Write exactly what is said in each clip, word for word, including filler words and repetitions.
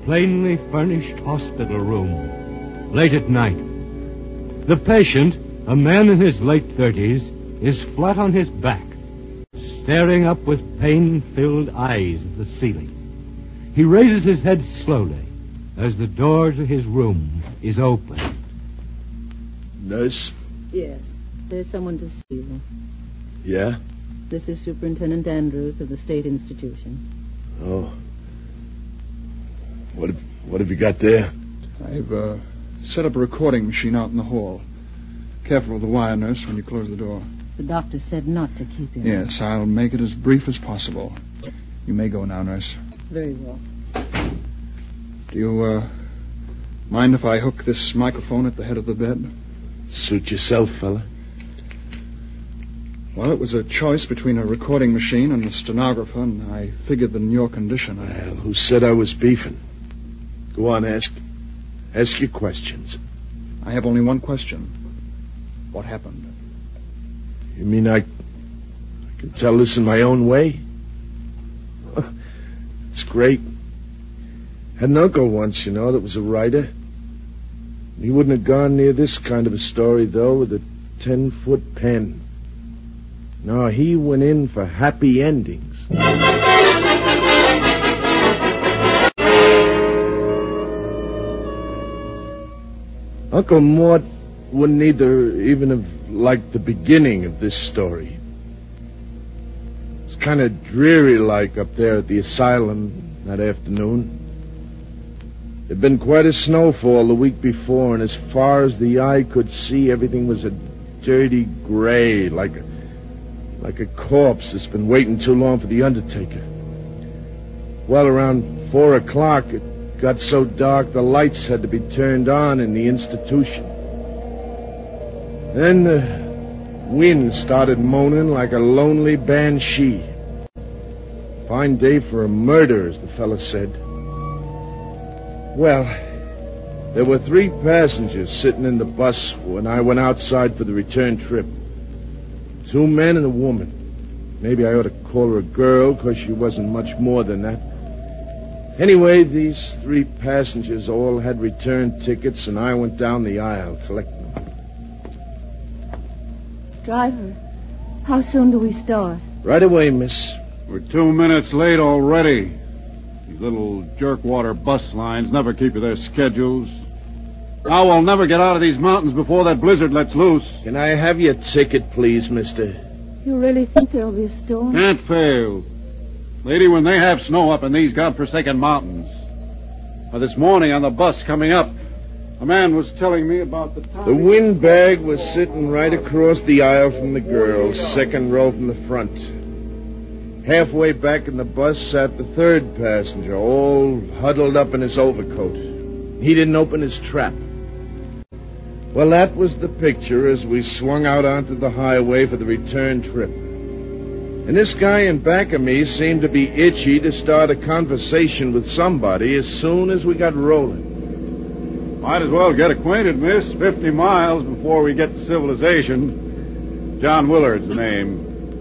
plainly furnished hospital room, late at night. The patient, a man in his late thirties, is flat on his back, staring up with pain-filled eyes at the ceiling. He raises his head slowly as the door to his room is opened. Nurse? Yes, there's someone to see you. Yeah? This is Superintendent Andrews of the State Institution. Oh. What have, what have you got there? I've uh, set up a recording machine out in the hall. Careful with the wire, nurse, when you close the door. The doctor said not to keep him. Yes, I'll make it as brief as possible. You may go now, nurse. Very well. Do you uh, mind if I hook this microphone at the head of the bed? Suit yourself, fella. Well, it was a choice between a recording machine and a stenographer, and I figured that in your condition... I... Well, who said I was beefing? Go on, ask. Ask your questions. I have only one question. What happened? You mean I, I can tell this in my own way? It's great. Had an uncle once, you know, that was a writer. He wouldn't have gone near this kind of a story, though, with a ten-foot pen. No, he went in for happy endings. Uncle Mort wouldn't either even have liked the beginning of this story. It's kind of dreary-like up there at the asylum that afternoon. There'd been quite a snowfall the week before, and as far as the eye could see, everything was a dirty gray, like a, like a corpse that's been waiting too long for the undertaker. Well, around four o'clock, it got so dark the lights had to be turned on in the institution. Then the wind started moaning like a lonely banshee. Fine day for a murder, as the fella said. Well, there were three passengers sitting in the bus when I went outside for the return trip. Two men and a woman. Maybe I ought to call her a girl, because she wasn't much more than that. Anyway, these three passengers all had return tickets, and I went down the aisle collecting them. Driver, how soon do we start? Right away, miss. We're two minutes late already. These little jerkwater bus lines never keep to their schedules. Now we'll never get out of these mountains before that blizzard lets loose. Can I have your ticket, please, mister? You really think there'll be a storm? Can't fail. Lady, when they have snow up in these godforsaken mountains. Now, this morning on the bus coming up, a man was telling me about the time... The windbag was sitting right across the aisle from the girls, second row from the front. Halfway back in the bus sat the third passenger, all huddled up in his overcoat. He didn't open his trap. Well, that was the picture as we swung out onto the highway for the return trip. And this guy in back of me seemed to be itchy to start a conversation with somebody as soon as we got rolling. Might as well get acquainted, miss. Fifty miles before we get to civilization. John Willard's the name.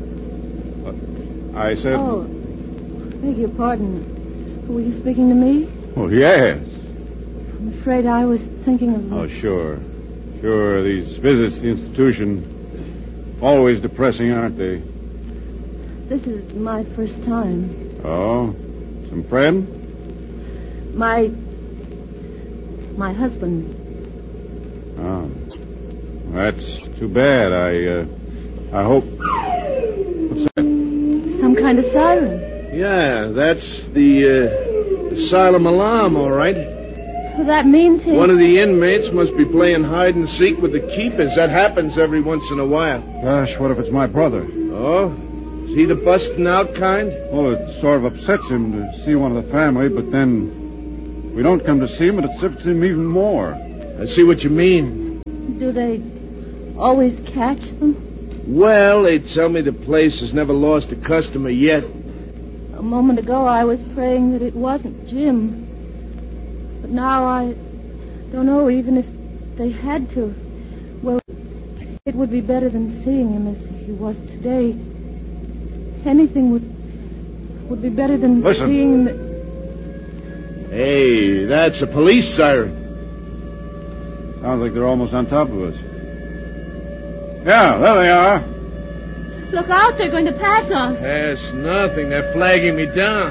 I said... Oh, beg your pardon. Were you speaking to me? Oh, yes. I'm afraid I was thinking of... Oh, sure. Sure, these visits to the institution, always depressing, aren't they? This is my first time. Oh? Some friend? My... my husband. Oh. That's too bad. I, uh... I hope... What's that? Some kind of siren. Yeah, that's the, uh, asylum alarm, all right. Well, that means he... One of the inmates must be playing hide-and-seek with the keepers. That happens every once in a while. Gosh, what if it's my brother? Oh? Is he the busting out kind? Well, it sort of upsets him to see one of the family, but then we don't come to see him, and it upsets him even more. I see what you mean. Do they always catch them? Well, they tell me the place has never lost a customer yet. A moment ago, I was praying that it wasn't Jim. But now I don't know, even if they had to. Well, it would be better than seeing him as he was today. Anything would would be better than Listen. seeing him. Hey, that's a police siren. Sounds like they're almost on top of us. Yeah, there they are. Look out, they're going to pass us. That's nothing. They're flagging me down.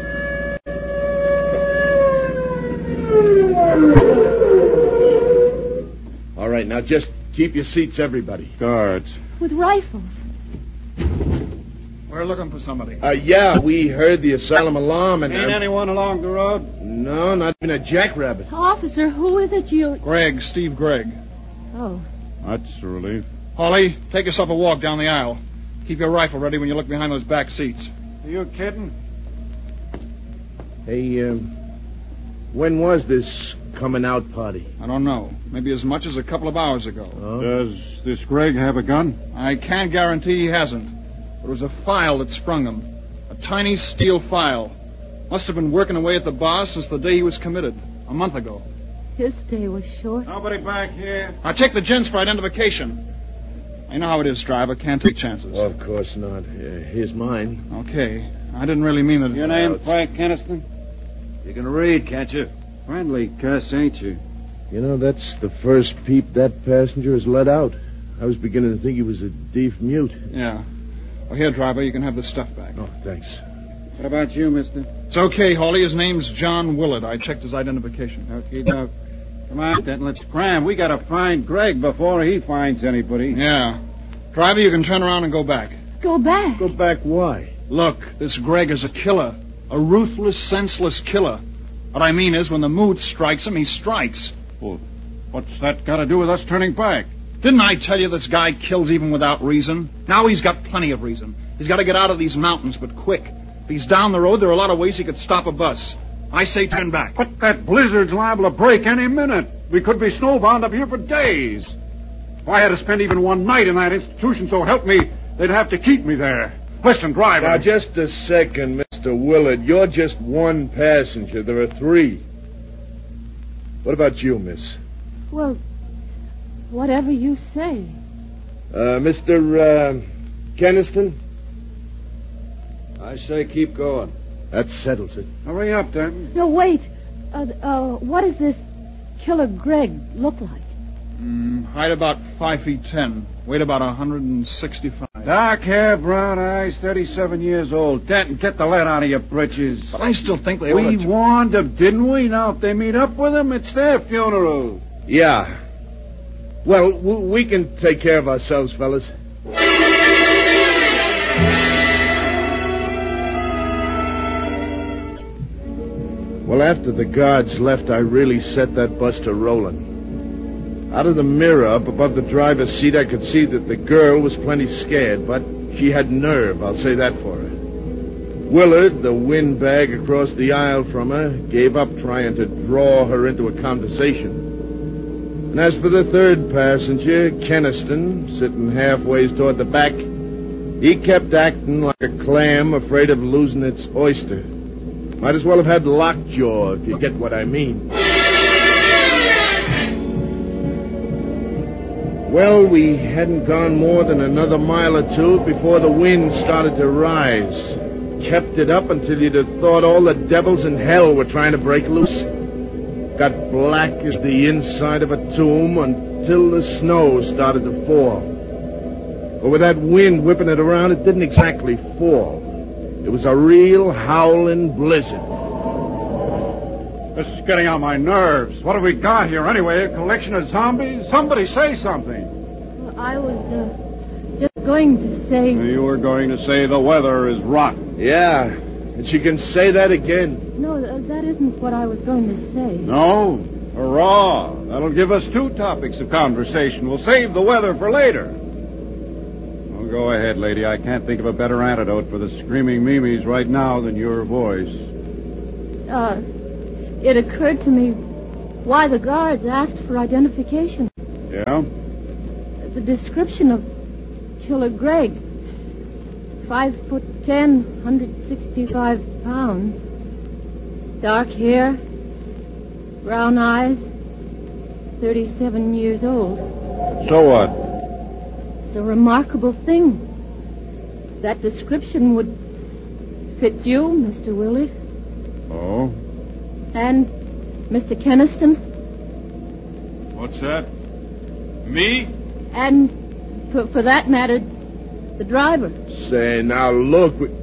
All right, now just keep your seats, everybody. Guards. With rifles. We're looking for somebody. Uh, yeah, we heard the asylum alarm and... Ain't uh, anyone along the road? No, not even a jackrabbit. Officer, who is it you... Gregg, Steve Gregg. Oh. That's a relief. Holly, take yourself a walk down the aisle. Keep your rifle ready when you look behind those back seats. Are you kidding? Hey, um, when was this coming out party? I don't know. Maybe as much as a couple of hours ago. Oh? Does this Gregg have a gun? I can't guarantee he hasn't. There was a file that sprung him. A tiny steel file. Must have been working away at the bar since the day he was committed. A month ago. His day was short. Nobody back here. Now check the gents for identification. I know how it is, driver. Can't take chances. Well, of course not. Uh, here's mine. Okay. I didn't really mean that. Your name, Frank Keniston? You can read, can't you? Friendly cuss, ain't you? You know, that's the first peep that passenger has let out. I was beginning to think he was a deaf mute. Yeah. Well, here, driver, you can have the stuff back. Oh, thanks. What about you, mister? It's okay, Hawley. His name's John Willard. I checked his identification. Okay, Doc. Come on, then, let's cram. We gotta find Gregg before he finds anybody. Yeah. Driver, you can turn around and go back. Go back. Go back, why? Look, this Gregg is a killer. A ruthless, senseless killer. What I mean is, when the mood strikes him, he strikes. Well, what's that got to do with us turning back? Didn't I tell you this guy kills even without reason? Now he's got plenty of reason. He's got to get out of these mountains, but quick. If he's down the road, there are a lot of ways he could stop a bus. I say turn back. But that blizzard's liable to break any minute. We could be snowbound up here for days. If I had to spend even one night in that institution, so help me, they'd have to keep me there. Listen, driver. Now, just a second, Mister Willard. You're just one passenger. There are three. What about you, miss? Well, whatever you say. Uh, Mister Uh, Keniston? I say keep going. That settles it. Hurry up, then. No, wait. Uh, uh, what does this killer Gregg look like? Mm, height about five feet ten. Weight about one hundred sixty-five. Dark hair, brown eyes, thirty-seven years old. Denton, get the lead out of your britches. But I still think they We ought to... warned them, didn't we? Now, if they meet up with him, it's their funeral. Yeah. Well, w- we can take care of ourselves, fellas. Well, after the guards left, I really set that bus to rolling. Out of the mirror up above the driver's seat, I could see that the girl was plenty scared, but she had nerve, I'll say that for her. Willard, the windbag across the aisle from her, gave up trying to draw her into a conversation. And as for the third passenger, Keniston, sitting halfway toward the back, he kept acting like a clam afraid of losing its oyster. Might as well have had lockjaw, if you get what I mean. Well, we hadn't gone more than another mile or two before the wind started to rise. Kept it up until you'd have thought all the devils in hell were trying to break loose. Got black as the inside of a tomb until the snow started to fall. But with that wind whipping it around, it didn't exactly fall. It was a real howling blizzard. This is getting on my nerves. What have we got here anyway? A collection of zombies? Somebody say something. Well, I was uh, just going to say... You were going to say the weather is rotten. Yeah, and she can say that again. No, th- that isn't what I was going to say. No? Hurrah! That'll give us two topics of conversation. We'll save the weather for later. Well, go ahead, lady. I can't think of a better antidote for the screaming Mimis right now than your voice. Uh, it occurred to me why the guards asked for identification. Yeah? The description of Killer Gregg. Five foot ten, one hundred sixty-five pounds. Dark hair, brown eyes, thirty-seven years old. So what? It's a remarkable thing. That description would fit you, Mister Willard. Oh? And Mister Keniston. What's that? Me? And, for, for that matter, the driver. Say, now look. We...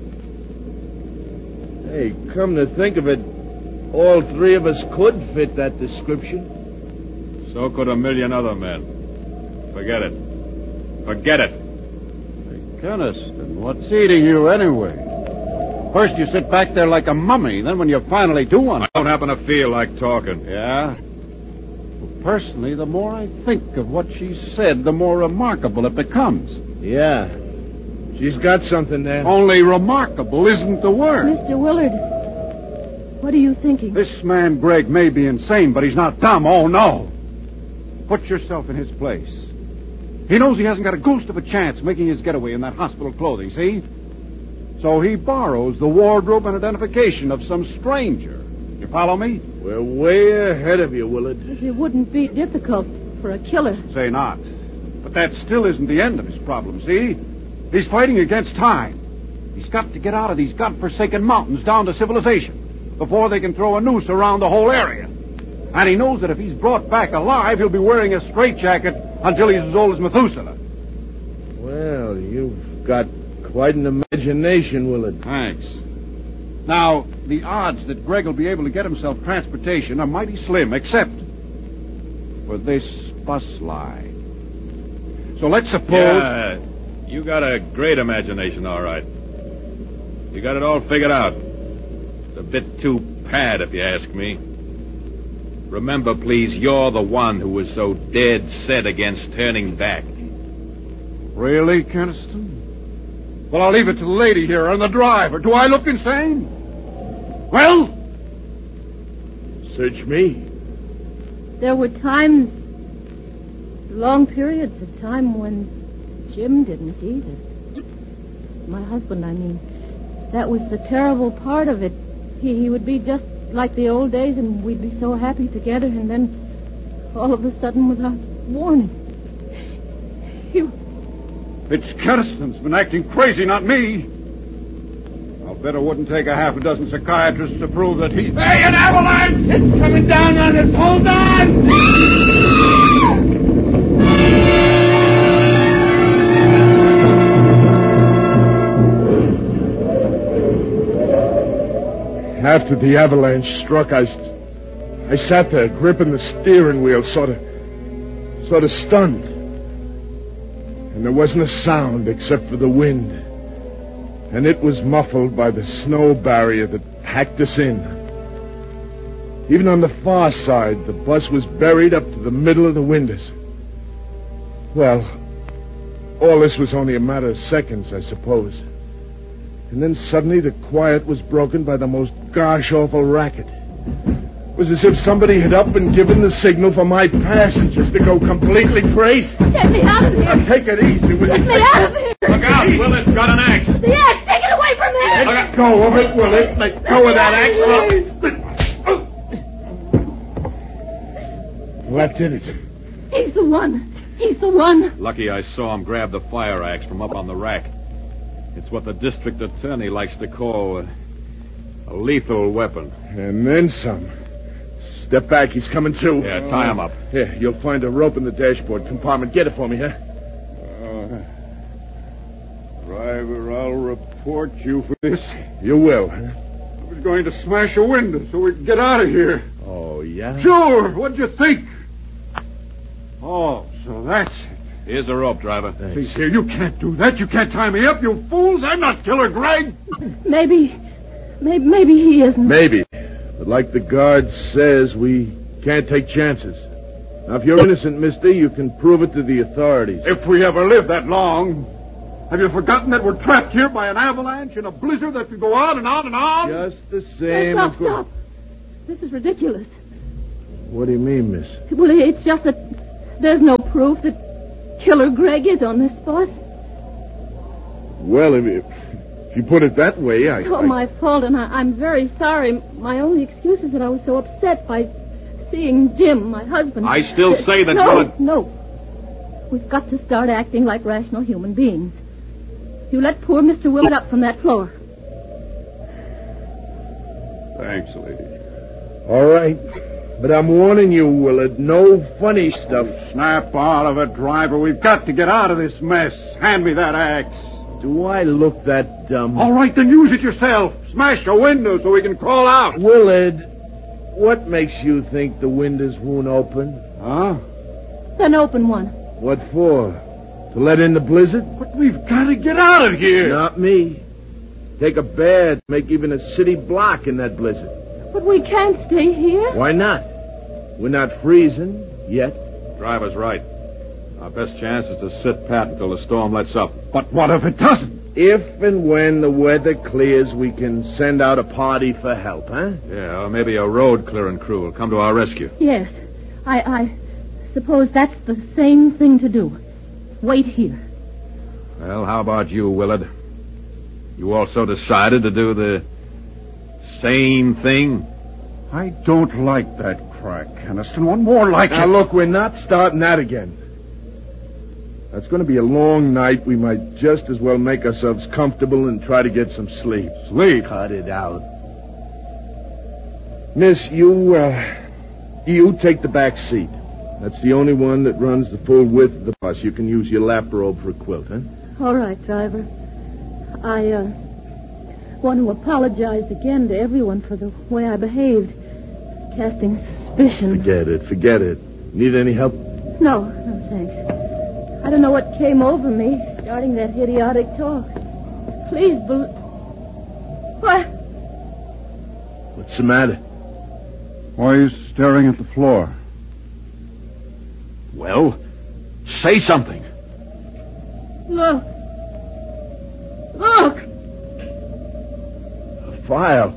Hey, come to think of it, all three of us could fit that description. So could a million other men. Forget it. Forget it. Hey, Keniston, what's eating you anyway? First you sit back there like a mummy, then when you finally do one... I don't happen to feel like talking. Yeah? Well, personally, the more I think of what she said, the more remarkable it becomes. Yeah. She's got something there. Only remarkable isn't the word. Mister Willard, what are you thinking? This man, Greg, may be insane, but he's not dumb. Oh, no. Put yourself in his place. He knows he hasn't got a ghost of a chance making his getaway in that hospital clothing, see? So he borrows the wardrobe and identification of some stranger. You follow me? We're way ahead of you, Willard. It wouldn't be difficult for a killer. Say not. But that still isn't the end of his problem, see? He's fighting against time. He's got to get out of these godforsaken mountains down to civilization before they can throw a noose around the whole area. And he knows that if he's brought back alive, he'll be wearing a straitjacket until he's as old as Methuselah. Well, you've got quite an imagination, Willard. Thanks. Now, the odds that Greg will be able to get himself transportation are mighty slim, except for this bus line. So let's suppose... Yeah, you got a great imagination, all right. You got it all figured out. It's a bit too pad, if you ask me. Remember, please, you're the one who was so dead set against turning back. Really, Keniston? Well, I'll leave it to the lady here and the driver. Do I look insane? Well? Search me. There were times, long periods of time when Jim didn't either. My husband, I mean. That was the terrible part of it. He, he would be just like the old days, and we'd be so happy together, and then all of a sudden, without warning, he... It's Keniston's been acting crazy, not me. I'll bet it wouldn't take a half a dozen psychiatrists to prove that he... Hey, an avalanche! It's coming down on us! Hold on! After the avalanche struck, I, I sat there gripping the steering wheel, sort of, sort of stunned. And there wasn't a sound except for the wind. And it was muffled by the snow barrier that packed us in. Even on the far side, the bus was buried up to the middle of the windows. Well, all this was only a matter of seconds, I suppose. And then suddenly the quiet was broken by the most gosh-awful racket. It was as if somebody had up and given the signal for my passengers to go completely crazy. Get me out of here! Now, take it easy, will you? Get me out of here! Look out, Willard's got an axe. The axe! Take it away from me! Let go of it, Willard. Let go of that axe. What did it? He's the one. He's the one. Lucky I saw him grab the fire axe from up on the rack. It's what the district attorney likes to call a, a lethal weapon. And then some. Step back, he's coming too. Yeah, tie him up. Here, you'll find a rope in the dashboard compartment. Get it for me, huh? Uh, driver, I'll report you for this. You will, huh? I was going to smash a window so we could get out of here. Oh, yeah? Sure, what'd you think? Oh, so that's it. Here's the rope, driver. See here, you can't do that. You can't tie me up, you fools. I'm not Killer Greg. Maybe, maybe, maybe he isn't. Maybe. But like the guard says, we can't take chances. Now, if you're innocent, mister, you can prove it to the authorities. If we ever live that long. Have you forgotten that we're trapped here by an avalanche in a blizzard that could go on and on and on? Just the Hey, same... stop, as we- stop. This is ridiculous. What do you mean, miss? Well, it's just that there's no proof that Killer Greg is on this bus. Well, if you, if you put it that way, I... It's all I... my fault, and I, I'm very sorry. My only excuse is that I was so upset by seeing Jim, my husband. I still say that No, Willard... no. We've got to start acting like rational human beings. You let poor Mister Willard up from that floor. Thanks, lady. All right. But I'm warning you, Willard, no funny stuff. Snap out of it, driver. We've got to get out of this mess. Hand me that axe. Do I look that dumb? All right, then use it yourself. Smash a window so we can crawl out. Willard, what makes you think the windows won't open? Huh? Then open one. What for? To let in the blizzard? But we've got to get out of here. Not me. Take a bear to make even a city block in that blizzard. But we can't stay here. Why not? We're not freezing yet. Driver's right. Our best chance is to sit pat until the storm lets up. But what if it doesn't? If and when the weather clears, we can send out a party for help, huh? Yeah, or maybe a road clearing crew will come to our rescue. Yes. I, I suppose that's the sane thing to do. Wait here. Well, how about you, Willard? You also decided to do the same thing? I don't like that crack, Keniston. One more like Now, it. look, we're not starting that again. That's going to be a long night. We might just as well make ourselves comfortable and try to get some sleep. Sleep? Cut it out. Miss, you, uh, you take the back seat. That's the only one that runs the full width of the bus. You can use your lap robe for a quilt, huh? All right, driver. I, uh, want to apologize again to everyone for the way I behaved. Casting suspicion. Forget it, forget it. Need any help? No, no, thanks. I don't know what came over me, starting that idiotic talk. Please, bel What? What's the matter? Why are you staring at the floor? Well, say something. Look. Look! A file.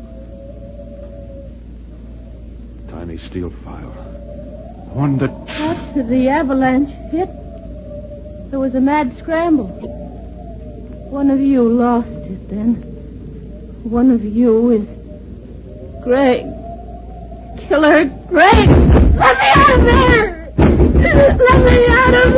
Tiny steel file. One that... After the avalanche hit, there was a mad scramble. One of you lost it then. One of you is Greg. Killer Greg! Let me out of there! Let me out of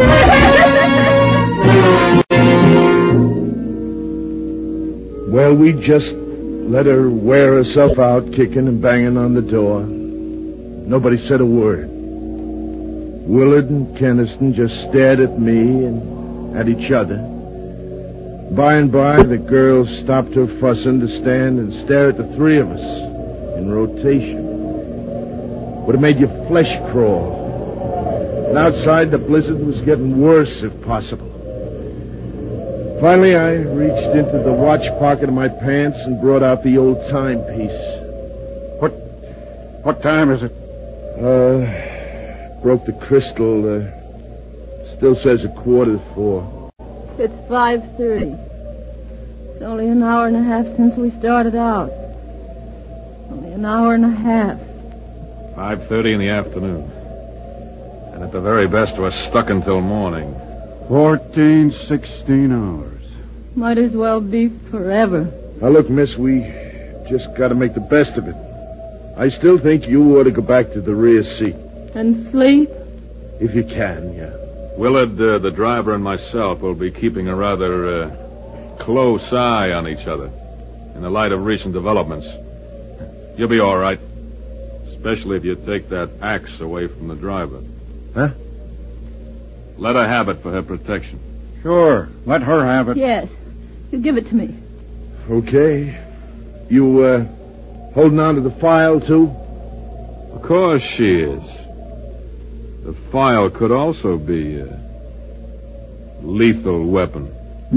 there! Well, we just let her wear herself out, kicking and banging on the door. Nobody said a word. Willard and Keniston just stared at me and at each other. By and by, the girl stopped her fussing to stand and stare at the three of us in rotation. Would have made your flesh crawl. And outside, the blizzard was getting worse, if possible. Finally, I reached into the watch pocket of my pants and brought out the old timepiece. What... What time is it? Uh... Broke the crystal. Uh, still says a quarter to four. It's five thirty. It's only an hour and a half since we started out. Only an hour and a half. five thirty in the afternoon. And at the very best, we're stuck until morning. Fourteen, sixteen hours. Might as well be forever. Now, look, miss, we just got to make the best of it. I still think you ought to go back to the rear seat. And sleep? If you can, yeah. Willard, uh, the driver, and myself will be keeping a rather uh, close eye on each other in the light of recent developments. You'll be all right, especially if you take that axe away from the driver. Huh? Let her have it for her protection. Sure. Let her have it. Yes. You give it to me. Okay. You, uh, holding on to the file, too? Of course she is. The file could also be a lethal weapon.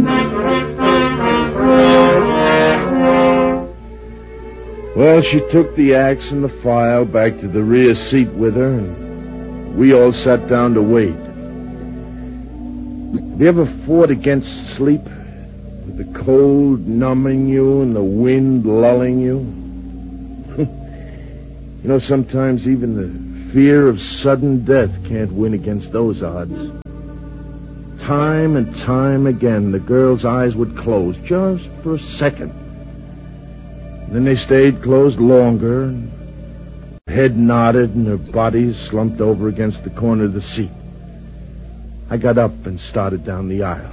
Well, she took the axe and the file back to the rear seat with her, and we all sat down to wait. Have you ever fought against sleep? With the cold numbing you and the wind lulling you? You know, sometimes even the fear of sudden death can't win against those odds. Time and time again, the girl's eyes would close just for a second. And then they stayed closed longer, and her head nodded and her body slumped over against the corner of the seat. I got up and started down the aisle.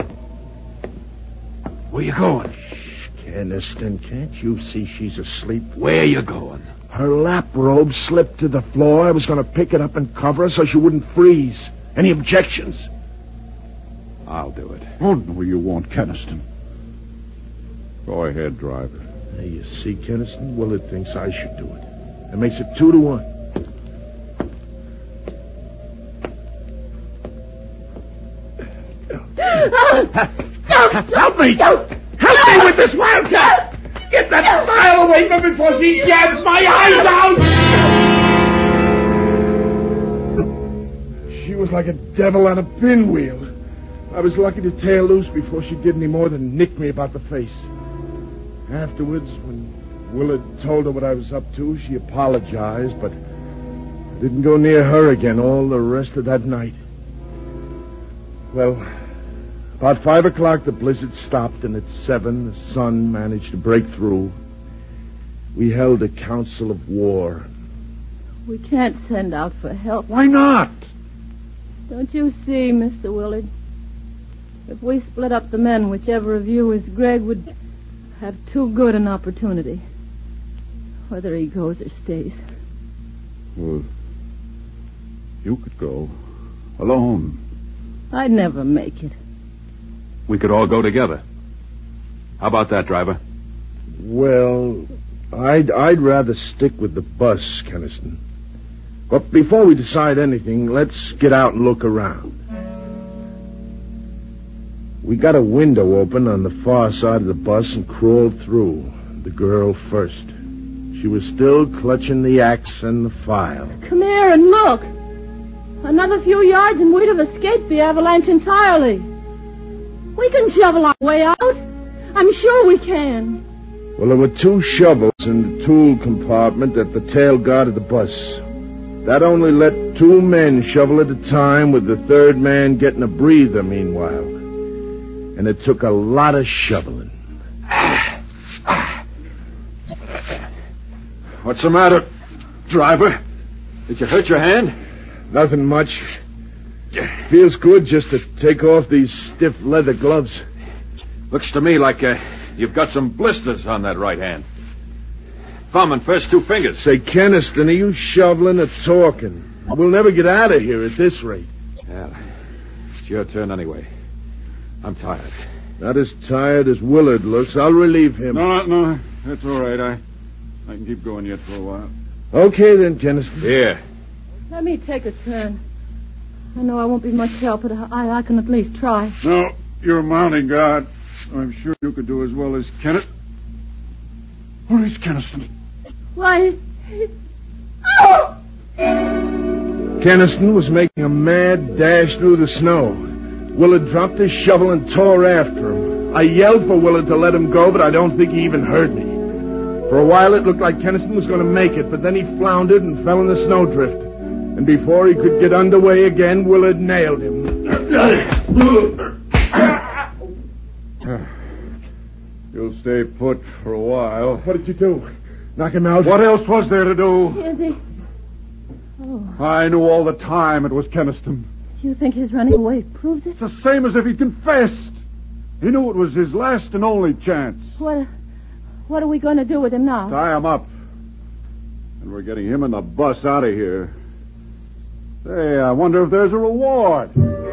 Where you going? Shh, Keniston, can't you see she's asleep? Where you going? Her lap robe slipped to the floor. I was going to pick it up and cover her so she wouldn't freeze. Any objections? I'll do it. Oh, no, you won't, Keniston. Go ahead, driver. Hey, you see, Keniston, Willard thinks I should do it. That makes it two to one. Help me! Help me with this wildcat! Get that smile away from me before she jabs my eyes out! She was like a devil on a pinwheel. I was lucky to tear loose before she did any more than nick me about the face. Afterwards, when Willard told her what I was up to, she apologized, but didn't go near her again all the rest of that night. Well, about five o'clock, the blizzard stopped, and at seven, the sun managed to break through. We held a council of war. We can't send out for help. Why not? Don't you see, Mister Willard? If we split up the men, whichever of you is Greg would have too good an opportunity. Whether he goes or stays. Well, you could go. Alone. I'd never make it. We could all go together. How about that, driver? Well, I'd, I'd rather stick with the bus, Keniston. But before we decide anything, let's get out and look around. We got a window open on the far side of the bus and crawled through. The girl first. She was still clutching the axe and the file. Come here and look. Another few yards and we'd have escaped the avalanche entirely. We can shovel our way out. I'm sure we can. Well, there were two shovels in the tool compartment at the tail guard of the bus. That only let two men shovel at a time, with the third man getting a breather meanwhile. And it took a lot of shoveling. What's the matter, driver? Did you hurt your hand? Nothing much. Feels good just to take off these stiff leather gloves. Looks to me like uh, you've got some blisters on that right hand. Thumb and first two fingers. Say, Keniston, are you shoveling or talking? We'll never get out of here at this rate. Well, it's your turn anyway. I'm tired. Not as tired as Willard looks. I'll relieve him. No, no, that's all right. I, I can keep going yet for a while. Okay, then, Keniston. Here. Let me take a turn. I know I won't be much help, but I, I can at least try. No, you're a mounting guard. I'm sure you could do as well as Kenneth. Where's Keniston? Why... Oh! Keniston was making a mad dash through the snow. Willard dropped his shovel and tore after him. I yelled for Willard to let him go, but I don't think he even heard me. For a while, it looked like Keniston was going to make it, but then he floundered and fell in the snowdrift. And before he could get underway again, Willard nailed him. You'll stay put for a while. What did you do? Knock him out? What else was there to do? Is he... Oh, I knew all the time it was Keniston. you think his running away proves it? It's the same as if he'd confessed. He knew it was his last and only chance. What... What are we going to do with him now? Tie him up. And we're getting him and the bus out of here. Say, I wonder if there's a reward.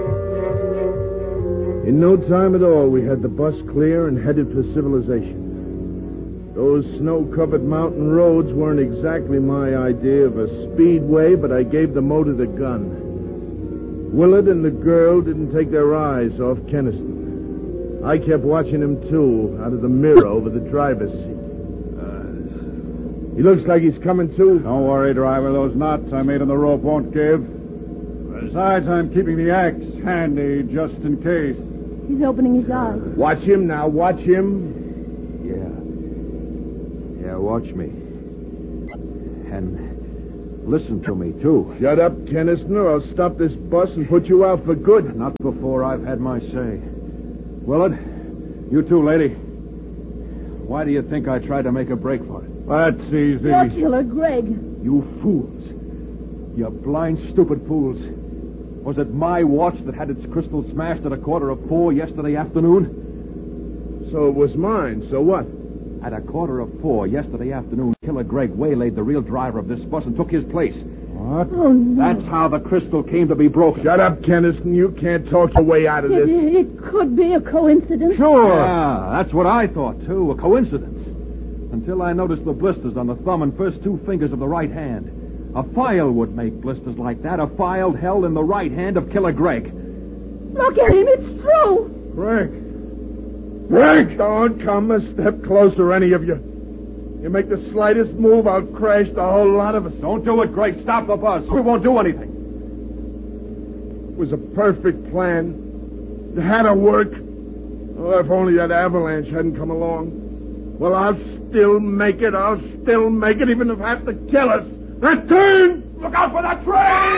In no time at all, we had the bus clear and headed for civilization. Those snow-covered mountain roads weren't exactly my idea of a speedway, but I gave the motor the gun. Willard and the girl didn't take their eyes off Keniston. I kept watching him, too, out of the mirror over the driver's seat. Uh, he looks like he's coming to. Don't worry, driver. Those knots I made in the rope won't give. Besides, I'm keeping the axe handy just in case. He's opening his eyes. Watch him now. Watch him. Yeah. Yeah, watch me. And listen to me, too. Shut up, Keniston, or I'll stop this bus and put you out for good. Not before I've had my say. Willard, you too, lady. Why do you think I tried to make a break for it? That's easy. Your killer, Greg. You fools. You blind, stupid fools. Was it my watch that had its crystal smashed at a quarter of four yesterday afternoon? So it was mine. So what? At a quarter of four yesterday afternoon, Killer Greg waylaid the real driver of this bus and took his place. What? Oh, no. That's how the crystal came to be broken. Shut up, Kennison. You can't talk your way out of It, this. it could be a coincidence. Sure. Yeah, that's what I thought, too. A coincidence. Until I noticed the blisters on the thumb and first two fingers of the right hand. A file would make blisters like that. A file held in the right hand of Killer Greg. Look at him. It's true. Greg. Greg! Don't come a step closer, any of you. You make the slightest move, I'll crash the whole lot of us. Don't do it, Greg. Stop the bus. We won't do anything. It was a perfect plan. It had to work. Oh, if only that avalanche hadn't come along. Well, I'll still make it. I'll still make it, even if I have to kill us. Return! Look out for that train!